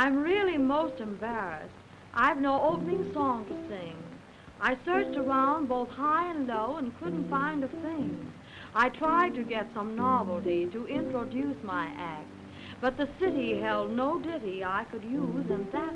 I'm really most embarrassed. I've no opening song to sing. I searched around both high and low and couldn't find a thing. I tried to get some novelty to introduce my act, but the city held no ditty I could use, and that